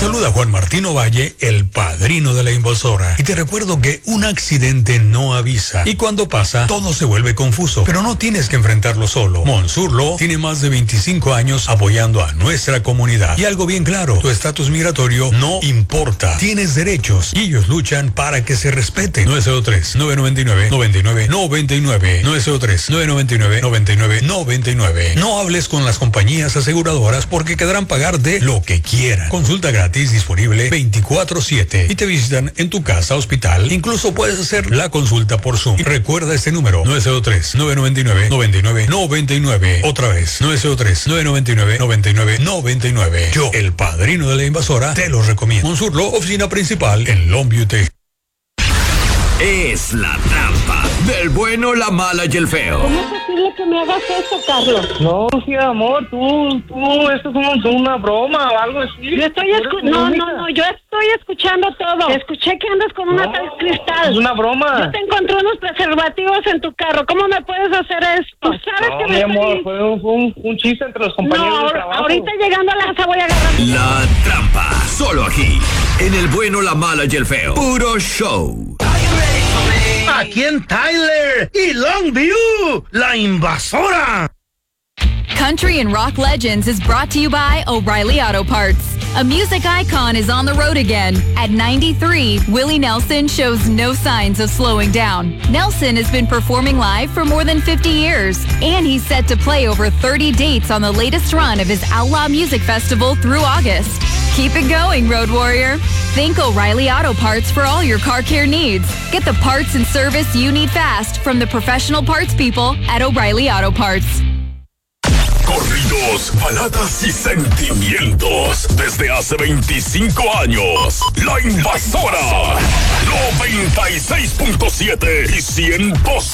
saluda Juan Martín Ovalle, el padrino de la invasora. Y te recuerdo que un accidente no avisa. Y cuando pasa, todo se vuelve confuso. Pero no tienes que enfrentarlo solo. Monsurlo tiene más de 25 años apoyando a nuestra comunidad. Y algo bien claro, tu estatus migratorio no importa. Tienes derechos y ellos luchan para que se respeten. 903-999-9999. 903-999-9999. No hables con las compañías aseguradoras porque quedarán pagar de lo que quieran. Consulta gratis disponible 24/7 y te visitan en tu casa, hospital. Incluso puedes hacer la consulta por Zoom. Recuerda este número: 903-999-9999. Otra vez, 903-999-9999. Yo, el padrino de la invasora, te lo recomiendo. Monsurlo, oficina principal en Longview, Texas. Es la trampa del bueno, la mala y el feo. ¿Cómo es posible que me hagas esto, Carlos? No, sí, amor, tú, esto es una broma o algo así. Yo estoy yo estoy escuchando todo. Escuché que andas con una tal Cristal. Es una broma. Yo te encontré unos preservativos en tu carro. ¿Cómo me puedes hacer esto? Tú sabes que mi amor, fue un chiste entre los compañeros de trabajo. Ahorita llegando a la casa voy a agarrar. La trampa, solo aquí, en el bueno, la mala y el feo. Puro show. Aquí en Tyler y Longview, la invasora. Country and Rock Legends is brought to you by O'Reilly Auto Parts. A music icon is on the road again. At 93, Willie Nelson shows no signs of slowing down. Nelson has been performing live for more than 50 years, and he's set to play over 30 dates on the latest run of his Outlaw Music Festival through August. Keep it going, Road Warrior. Think O'Reilly Auto Parts for all your car care needs. Get the parts and service you need fast from the professional parts people at O'Reilly Auto Parts. Corridos, baladas y sentimientos desde hace 25 años. La invasora 96.7 y 100%.